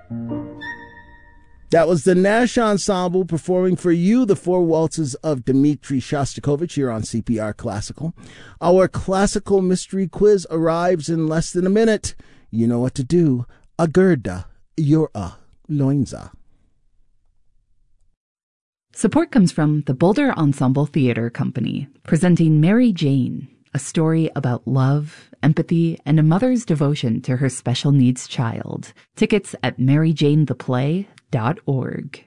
That was the Nash Ensemble performing for you the four waltzes of Dmitri Shostakovich here on CPR Classical. Our classical mystery quiz arrives in less than a minute. You know what to do. Agurda, Yura, Loinza. Support comes from the Boulder Ensemble Theater Company, presenting Mary Jane, a story about love, empathy, and a mother's devotion to her special needs child. Tickets at maryjanetheplay.org.